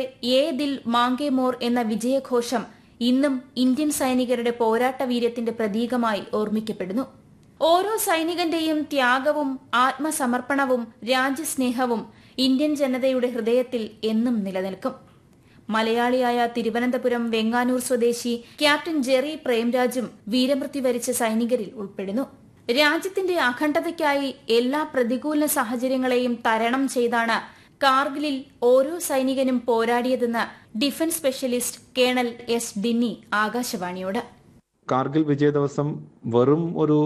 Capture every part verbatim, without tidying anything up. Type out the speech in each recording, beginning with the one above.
യേ ദിൽ mange more എന്ന വിജയഘോഷം ഇന്നും Indian സൈനികരുടെ പോരാട്ട വീര്യത്തിന്റെ പ്രതീകമായി ഓർമ്മിക്കപ്പെടുന്നു. ഓരോ സൈനികന്റെയും ത്യാഗവും ആത്മസമർപ്പണവും രാജ്യസ്നേഹവും ഇന്ത്യൻ ജനതയുടെ ഹൃദയത്തിൽ എന്നും നിലനിൽക്കും. മലയാളിയായ തിരുവനന്തപുരം വെങ്ങാനൂർ സ്വദേശി ക്യാപ്റ്റൻ ജെറി പ്രേംരാജും വീരമൃത്യു വരിച്ച സൈനികരിൽ ഉൾപ്പെടുന്നു. രാജ്യത്തിന്റെ അഖണ്ഡതയ്ക്കായി എല്ലാ പ്രതികൂല സാഹചര്യങ്ങളെയും തരണം ചെയ്താണ് കാർഗിലിൽ ഓരോ സൈനികനും പോരാടിയതെന്ന് ഡിഫൻസ് സ്പെഷ്യലിസ്റ്റ് കേണൽ എസ് ഡിന്നി ആകാശവാണിയോട്. കാർഗിൽ വിജയ ദിവസം വെറും ഒരു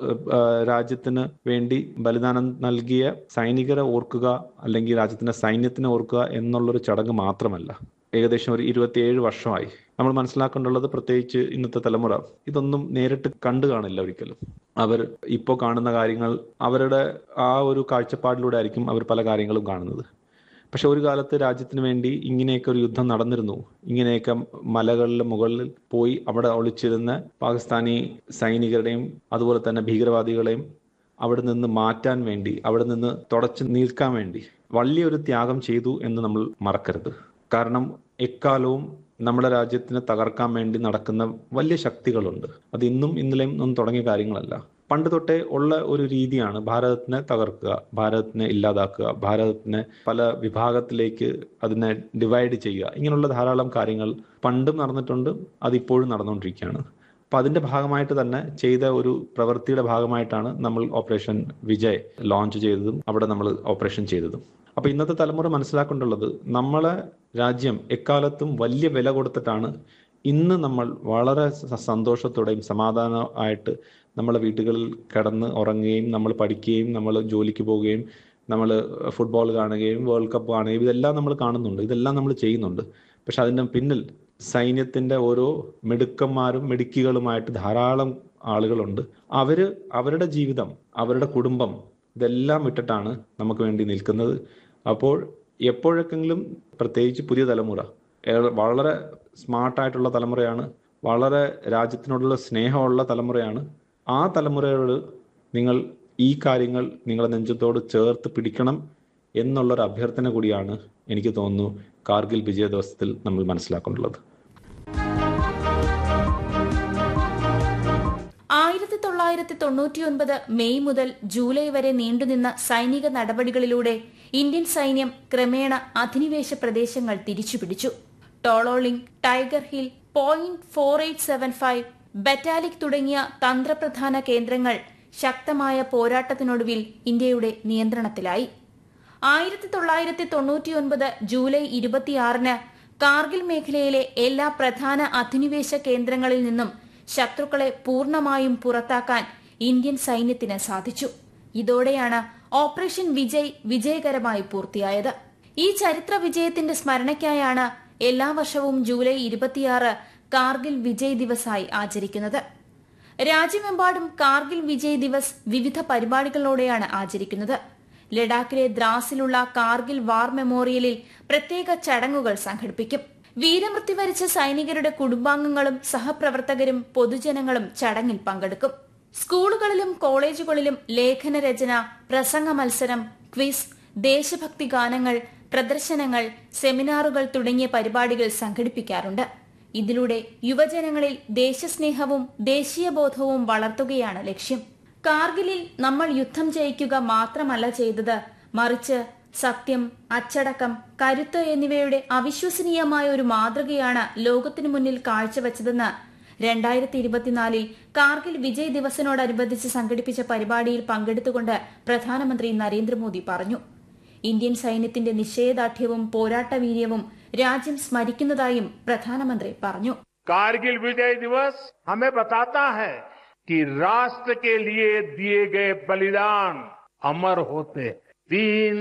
രാജ്യത്തിന് വേണ്ടി ബലിദാനം നൽകിയ സൈനികരെ ഓർക്കുക അല്ലെങ്കിൽ രാജ്യത്തിന്റെ സൈന്യത്തിനെ ഓർക്കുക എന്നുള്ളൊരു ചടങ്ങ് മാത്രമല്ല. ഏകദേശം ഒരു ഇരുപത്തിയേഴ് വർഷമായി നമ്മൾ മനസ്സിലാക്കേണ്ടുള്ളത്, പ്രത്യേകിച്ച് ഇന്നത്തെ തലമുറ ഇതൊന്നും നേരിട്ട് കണ്ടു കാണില്ല ഒരിക്കലും. അവർ ഇപ്പോൾ കാണുന്ന കാര്യങ്ങൾ അവരുടെ ആ ഒരു കാഴ്ചപ്പാടിലൂടെ ആയിരിക്കും അവർ പല കാര്യങ്ങളും കാണുന്നത്. പക്ഷെ ഒരു കാലത്ത് രാജ്യത്തിന് വേണ്ടി ഇങ്ങനെയൊക്കെ ഒരു യുദ്ധം നടന്നിരുന്നു. ഇങ്ങനെയൊക്കെ മലകളിലെ മുകളിൽ പോയി അവിടെ ഒളിച്ചിരുന്ന പാകിസ്ഥാനി സൈനികരുടെയും അതുപോലെ തന്നെ ഭീകരവാദികളെയും അവിടെ നിന്ന് മാറ്റാൻ വേണ്ടി, അവിടെ നിന്ന് തുടച്ചു നീക്കാൻ വേണ്ടി വലിയൊരു ത്യാഗം ചെയ്തു എന്ന് നമ്മൾ മറക്കരുത്. കാരണം എക്കാലവും നമ്മുടെ രാജ്യത്തിനെ തകർക്കാൻ വേണ്ടി നടക്കുന്ന വലിയ ശക്തികളുണ്ട്. അത് ഇന്നും ഇന്നലെയും ഒന്നും തുടങ്ങിയ കാര്യങ്ങളല്ല. പണ്ട് തൊട്ടേ ഉള്ള ഒരു രീതിയാണ് ഭാരതത്തിനെ തകർക്കുക, ഭാരതത്തിനെ ഇല്ലാതാക്കുക, ഭാരതത്തിനെ പല വിഭാഗത്തിലേക്ക് അതിനെ ഡിവൈഡ് ചെയ്യുക. ഇങ്ങനെയുള്ള ധാരാളം കാര്യങ്ങൾ പണ്ടും നടന്നിട്ടുണ്ട്, അതിപ്പോഴും നടന്നുകൊണ്ടിരിക്കുകയാണ്. അപ്പം അതിന്റെ ഭാഗമായിട്ട് തന്നെ ചെയ്ത ഒരു പ്രവൃത്തിയുടെ ഭാഗമായിട്ടാണ് നമ്മൾ ഓപ്പറേഷൻ വിജയ് ലോഞ്ച് ചെയ്തതും അവിടെ നമ്മൾ ഓപ്പറേഷൻ ചെയ്തതും. അപ്പൊ ഇന്നത്തെ തലമുറ മനസ്സിലാക്കേണ്ടുള്ളത്, നമ്മളെ രാജ്യം എക്കാലത്തും വലിയ വില കൊടുത്തിട്ടാണ് ഇന്ന് നമ്മൾ വളരെ സന്തോഷത്തോടെയും സമാധാനമായിട്ട് നമ്മളെ വീടുകളിൽ കിടന്ന് ഉറങ്ങുകയും നമ്മൾ പഠിക്കുകയും നമ്മൾ ജോലിക്ക് പോവുകയും നമ്മൾ ഫുട്ബോൾ കാണുകയും വേൾഡ് കപ്പ് കാണുകയും ഇതെല്ലാം നമ്മൾ കാണുന്നുണ്ട്, ഇതെല്ലാം നമ്മൾ ചെയ്യുന്നുണ്ട്. പക്ഷെ അതിൻ്റെ പിന്നിൽ സൈന്യത്തിന്റെ ഓരോ മിടുക്കന്മാരും മിടുക്കികളുമായിട്ട് ധാരാളം ആളുകളുണ്ട്. അവര് അവരുടെ ജീവിതം, അവരുടെ കുടുംബം ഇതെല്ലാം വിട്ടിട്ടാണ് നമുക്ക് വേണ്ടി നിൽക്കുന്നത്. അപ്പോൾ എപ്പോഴെങ്കിലും പ്രത്യേകിച്ച് പുതിയ തലമുറ വളരെ സ്മാർട്ടായിട്ടുള്ള തലമുറയാണ്, വളരെ രാജ്യത്തിനോടുള്ള സ്നേഹമുള്ള തലമുറയാണ്. ആ തലമുറയോട് നിങ്ങൾ ഈ കാര്യങ്ങൾ നിങ്ങളെ നെഞ്ചത്തോട് ചേർത്ത് പിടിക്കണം എന്നുള്ളൊരു അഭ്യർത്ഥന കൂടിയാണ് എനിക്ക് തോന്നുന്നു കാർഗിൽ വിജയ ദിവസത്തിൽ നമ്മൾ മനസ്സിലാക്കേണ്ടത്. ആയിരത്തി തൊള്ളായിരത്തി തൊണ്ണൂറ്റി ഒൻപത് മെയ് മുതൽ ജൂലൈ വരെ നീണ്ടുനിന്ന സൈനിക നടപടികളിലൂടെ ഇന്ത്യൻ സൈന്യം ക്രമേണ അധിനിവേശ പ്രദേശങ്ങൾ തിരിച്ചുപിടിച്ചു. Tololing, tiger hill, point four eight seven five, Batalik തുടങ്ങിയ തന്ത്രപ്രധാന കേന്ദ്രങ്ങൾ ശക്തമായ പോരാട്ടത്തിനൊടുവിൽ ഇന്ത്യയുടെ നിയന്ത്രണത്തിലായി. ആയിരത്തി തൊള്ളായിരത്തി തൊണ്ണൂറ്റിയൊൻപത് ജൂലൈ ഇരുപത്തിയാറിന് കാർഗിൽ മേഖലയിലെ എല്ലാ പ്രധാന അധിനിവേശ കേന്ദ്രങ്ങളിൽ നിന്നും ശത്രുക്കളെ പൂർണ്ണമായും പുറത്താക്കാൻ ഇന്ത്യൻ സൈന്യത്തിന് സാധിച്ചു. ഇതോടെയാണ് ഓപ്പറേഷൻ വിജയ് വിജയകരമായി പൂർത്തിയായത്. ഈ ചരിത്ര വിജയത്തിന്റെ സ്മരണയ്ക്കായാണ് എല്ലാ വർഷവും ജൂലൈ ഇരുപത്തിയാറ് കാർഗിൽ വിജയ് ദിവസായി ആചരിക്കുന്നത്. രാജ്യമെമ്പാടും കാർഗിൽ വിജയ് ദിവസ് വിവിധ പരിപാടികളോടെയാണ് ആചരിക്കുന്നത്. ലഡാക്കിലെ ദ്രാസിലുള്ള കാർഗിൽ വാർ മെമ്മോറിയലിൽ പ്രത്യേക ചടങ്ങുകൾ സംഘടിപ്പിക്കും. വീരമൃത്യു വരിച്ച സൈനികരുടെ കുടുംബാംഗങ്ങളും സഹപ്രവർത്തകരും പൊതുജനങ്ങളും ചടങ്ങിൽ പങ്കെടുക്കും. സ്കൂളുകളിലും കോളേജുകളിലും ലേഖന രചന, പ്രസംഗ മത്സരം, ക്വിസ്, ദേശഭക്തി ഗാനങ്ങൾ, പ്രദർശനങ്ങൾ, സെമിനാറുകൾ തുടങ്ങിയ പരിപാടികൾ സംഘടിപ്പിക്കാറുണ്ട്. ഇതിലൂടെ യുവജനങ്ങളിൽ ദേശസ്നേഹവും ദേശീയബോധവും വളർത്തുകയാണ് ലക്ഷ്യം. കാർഗിലിൽ നമ്മൾ യുദ്ധം ജയിക്കുക മാത്രമല്ല ചെയ്തത്, മറിച്ച് സത്യം, അച്ചടക്കം, കരുത്ത് എന്നിവയുടെ അവിശ്വസനീയമായ ഒരു മാതൃകയാണ് ലോകത്തിനു മുന്നിൽ കാഴ്ചവെച്ചതെന്ന് രണ്ടായിരത്തി ഇരുപത്തിനാലിൽ കാർഗിൽ വിജയ് ദിവസിനോടനുബന്ധിച്ച് സംഘടിപ്പിച്ച പരിപാടിയിൽ പങ്കെടുത്തുകൊണ്ട് പ്രധാനമന്ത്രി നരേന്ദ്രമോദി പറഞ്ഞു. ഇന്ത്യൻ സൈന്യത്തിന്റെ നിശ്ചയദാർഢ്യവും പോരാട്ടവീര്യവും രാജ്യം സ്മരിക്കുന്നതായും പ്രധാനമന്ത്രി പറഞ്ഞു. കാർഗിൽ വിജയ് ദിവസ് ഹമേ ബതാതാ ഹൈ कि राष्ट्र के लिए दिए गए बलिदान अमर होते हैं. तीन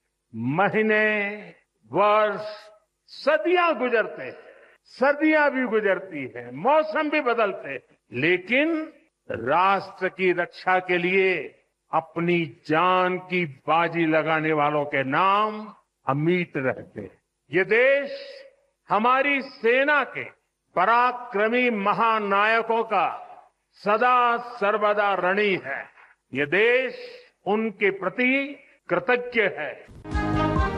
महीने, वर्ष, सदियां गुजरते हैं, सर्दियां भी गुजरती हैं, मौसम भी बदलते हैं, लेकिन राष्ट्र की रक्षा के लिए अपनी जान की बाजी लगाने वालों के नाम अमिट रहते हैं. ये देश हमारी सेना के पराक्रमी महानायकों का सदा सर्वदा ऋणी है. ये देश उनके प्रति कृतज्ञ है.